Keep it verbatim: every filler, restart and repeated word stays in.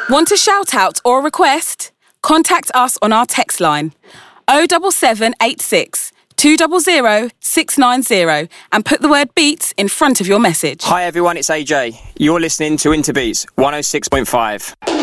Want a shout out or a request? Contact us on our text line oh seven seven eight six, two zero zero, six nine zero and put the word beats in front of your message. Hi everyone, it's A J. You're listening to Interbeats one oh six point five.